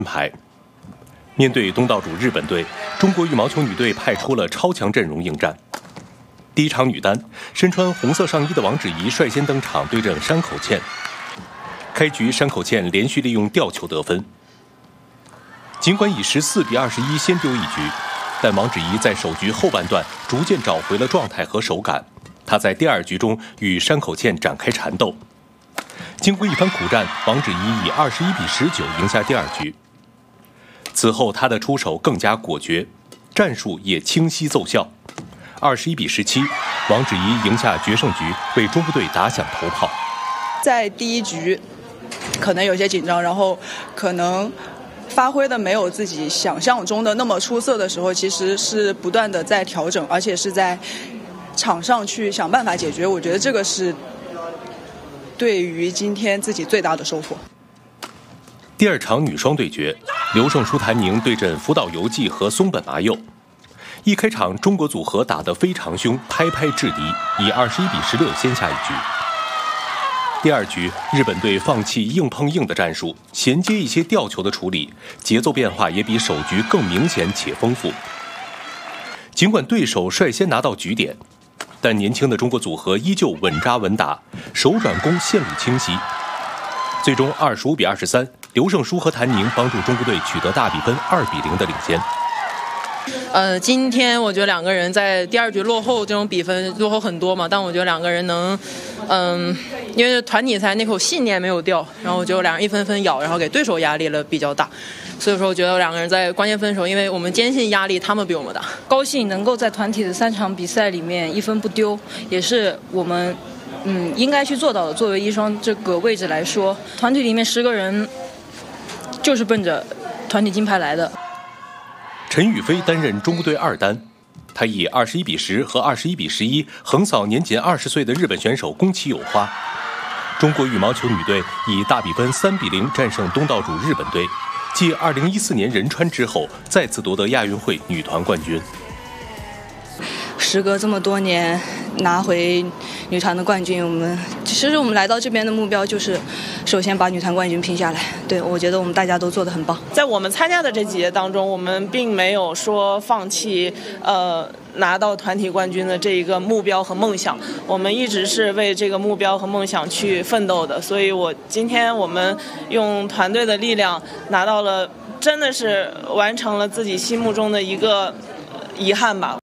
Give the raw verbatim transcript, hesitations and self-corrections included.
牌。面对东道主日本队，中国羽毛球女队派出了超强阵容应战。第一场女单，身穿红色上衣的王芷怡率先登场对阵山口茜。开局山口茜连续利用吊球得分，尽管以十四比二十一先丢一局，但王芷怡在首局后半段逐渐找回了状态和手感。她在第二局中与山口茜展开缠斗，经过一番苦战，王芷怡以二十一比十九赢下第二局。此后她的出手更加果决，战术也清晰奏效。二十一比十七，王芷怡赢下决胜局，为中国队打响头炮。 在第一局可能有些紧张，然后可能发挥的没有自己想象中的那么出色的时候，其实是不断的在调整，而且是在场上去想办法解决。我觉得这个是对于今天自己最大的收获。 第二场女双对决，刘胜书谭宁对阵福岛由纪和松本麻佑。一开场，中国组合打得非常凶，拍拍制敌，以二十一比十六先下一局。第二局，日本队放弃硬碰硬的战术，衔接一些吊球的处理，节奏变化也比首局更明显且丰富。尽管对手率先拿到局点，但年轻的中国组合依旧稳扎稳打，手转攻线路清晰。最终二十五比二十三，刘胜书和谭宁帮助中国队取得大比分二比零的领先。 呃，今天我觉得两个人在第二局落后，这种比分落后很多嘛，但我觉得两个人能，嗯，因为团体赛那口信念没有掉，然后我觉得两人一分分咬，然后给对手压力了比较大，所以说我觉得两个人在关键分手，因为我们坚信压力他们比我们大， 高兴能够在团体的三场比赛里面一分不丢，也是我们嗯应该去做到的。作为一双这个位置来说，团体里面十个人就是奔着团体金牌来的。 陈雨菲担任中国队二单，她以二十一比十和二十一比十一横扫年仅二十岁的日本选手宫崎友花。中国羽毛球女队以大比分三比零战胜东道主日本队，继二零一四年仁川之后，再次夺得亚运会女团冠军。 时隔这么多年拿回女团的冠军，我们其实我们来到这边的目标就是首先把女团冠军拼下来。对，我觉得我们大家都做得很棒。 在我们参加的这几届当中，我们并没有说放弃呃拿到团体冠军的这一个目标和梦想，我们一直是为这个目标和梦想去奋斗的。所以我今天我们用团队的力量拿到了，真的是完成了自己心目中的一个遗憾吧。